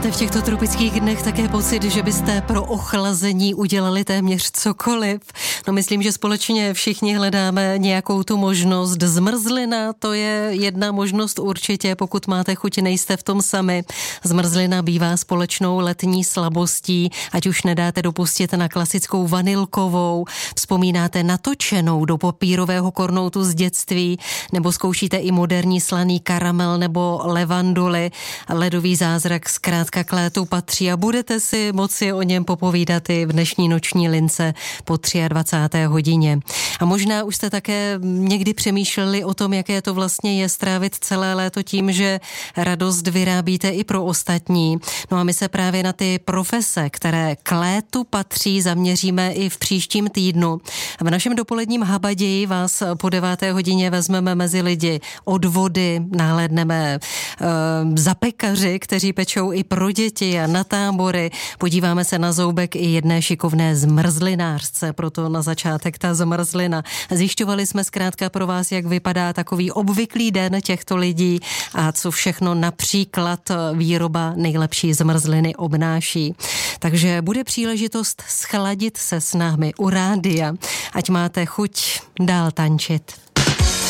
Máte v těchto tropických dnech také pocit, že byste pro ochlazení udělali téměř cokoliv? No myslím, že společně všichni hledáme nějakou tu možnost. Zmrzlina, to je jedna možnost určitě, pokud máte chuť, nejste v tom sami. Zmrzlina bývá společnou letní slabostí, ať už nedáte dopustit na klasickou vanilkovou, vzpomínáte natočenou do papírového kornoutu z dětství, nebo zkoušíte i moderní slaný karamel nebo levanduly. Ledový zázrak zkrátka k létu patří a budete si moci o něm popovídat i v dnešní noční lince po 23. hodině. A možná už jste také někdy přemýšleli o tom, jaké to vlastně je strávit celé léto tím, že radost vyrábíte i pro ostatní. No a my se právě na ty profese, které k létu patří, zaměříme i v příštím týdnu. V našem dopoledním habaději vás po 9. hodině vezmeme mezi lidi od vody, nahlédneme za pekaři, kteří pečou i pro děti a na tábory. Podíváme se na zoubek i jedné šikovné zmrzlinářce, proto na začátek ta zmrzlina. Zjišťovali jsme zkrátka pro vás, jak vypadá takový obvyklý den těchto lidí a co všechno například výroba nejlepší zmrzliny obnáší. Takže bude příležitost schladit se s námi u rádia, ať máte chuť dál tančit.